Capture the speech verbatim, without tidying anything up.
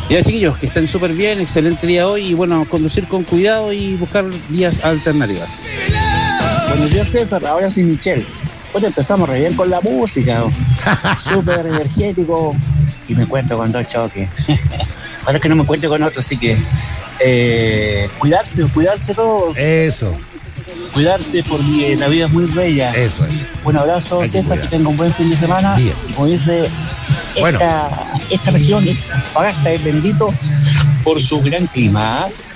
Ya, chiquillos, que estén súper bien, excelente día hoy y bueno, conducir con cuidado y buscar vías alternativas. Buenos días, César, ahora sí Michelle. Pues empezamos re bien con la música, súper energético y me encuentro con dos choques. Ahora es que no me encuentro con otros, así que eh, cuidarse, cuidarse todos. Eso. Cuidarse porque la vida es muy bella. Eso es. Un abrazo, que César, cuidarse. que tenga un buen fin de semana. Bien. Y como dice, esta, Bueno. esta región, Antofagasta, es bendito por su gran clima. ¿eh?